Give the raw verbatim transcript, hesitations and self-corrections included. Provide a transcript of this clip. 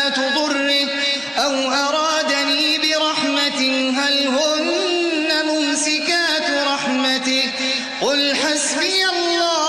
كاشفات ضره أو أرادني برحمة هل هن ممسكات رحمته قل حسبي الله